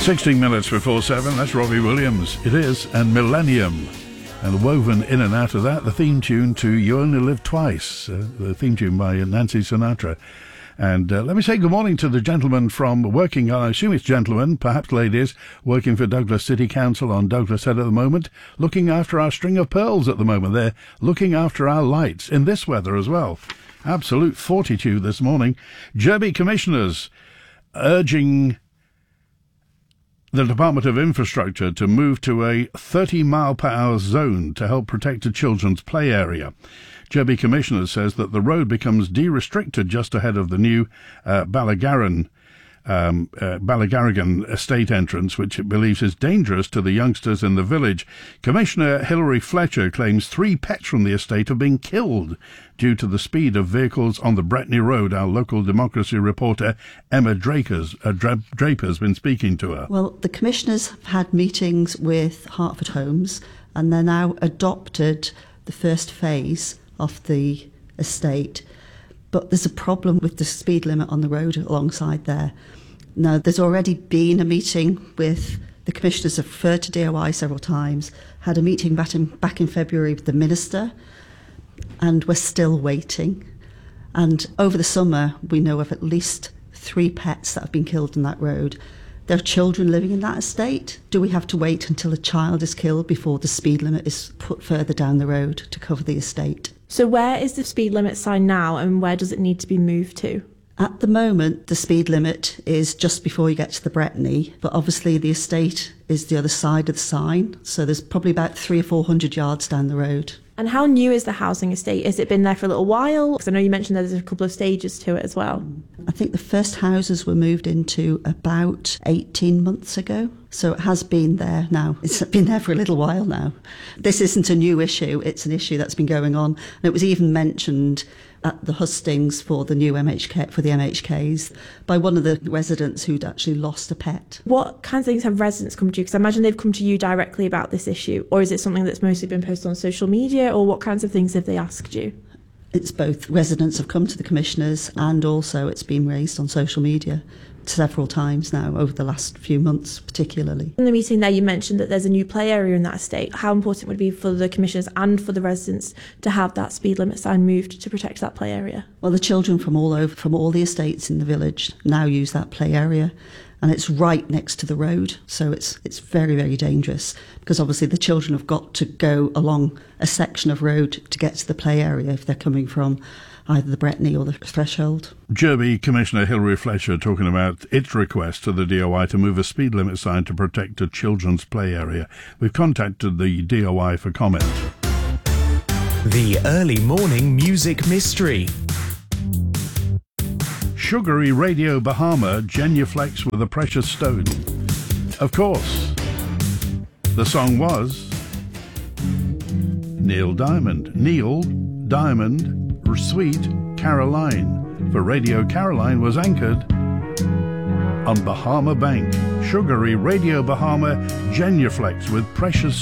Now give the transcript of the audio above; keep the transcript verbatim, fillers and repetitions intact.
sixteen minutes before seven, that's Robbie Williams. It is, and Millennium. And woven in and out of that, the theme tune to You Only Live Twice, uh, the theme tune by Nancy Sinatra. And uh, let me say good morning to the gentleman from working, I assume it's gentlemen, perhaps ladies, working for Douglas City Council on Douglas Head at the moment, looking after our string of pearls at the moment. They're looking after our lights in this weather as well. Absolute fortitude this morning. Derby commissioners urging the Department of Infrastructure to move to a thirty mile per hour zone to help protect a children's play area. Derby Commissioner says that the road becomes de-restricted just ahead of the new uh, Ballagaran, um, uh, Ballagarrigan estate entrance, which it believes is dangerous to the youngsters in the village. Commissioner Hilary Fletcher claims three pets from the estate have been killed due to the speed of vehicles on the Bretney Road. Our local democracy reporter Emma Draper's, uh, Dra- Draper's been speaking to her. Well, the commissioners have had meetings with Hertford Homes and they're now adopted the first phase of the estate. But there's a problem with the speed limit on the road alongside there. Now, there's already been a meeting with the commissioners have referred to D O I several times, had a meeting back in, back in February with the minister, and we're still waiting. And over the summer, we know of at least three pets that have been killed on that road. There are children living in that estate. Do we have to wait until a child is killed before the speed limit is put further down the road to cover the estate? So where is the speed limit sign now and where does it need to be moved to? At the moment, the speed limit is just before you get to the Bretney, but obviously the estate is the other side of the sign, so there's probably about three or four hundred yards down the road. And how new is the housing estate? Has it been there for a little while? Because I know you mentioned there's a couple of stages to it as well. I think the first houses were moved into about eighteen months ago. So it has been there now. It's been there for a little while now. This isn't a new issue. It's an issue that's been going on. And it was even mentioned at the hustings for the new M H K, for the M H Ks, by one of the residents who'd actually lost a pet. What kinds of things have residents come to you? Because I imagine they've come to you directly about this issue. Or is it something that's mostly been posted on social media? Or what kinds of things have they asked you? It's both. Residents have come to the commissioners and also it's been raised on social media several times now over the last few months particularly. In the meeting there you mentioned that there's a new play area in that estate. How important would it be for the commissioners and for the residents to have that speed limit sign moved to protect that play area? Well, the children from all over, from all the estates in the village now use that play area. And it's right next to the road, so it's it's very, very dangerous because obviously the children have got to go along a section of road to get to the play area if they're coming from either the Bretney or the Threshold. Derby Commissioner Hilary Fletcher talking about its request to the D O I to move a speed limit sign to protect a children's play area. We've contacted the D O I for comment. The early morning music mystery. Sugary Radio Bahama genuflects with a precious stone. Of course, the song was Neil Diamond. Neil Diamond, Sweet Caroline. For Radio Caroline was anchored on Bahama Bank. Sugary Radio Bahama genuflects with precious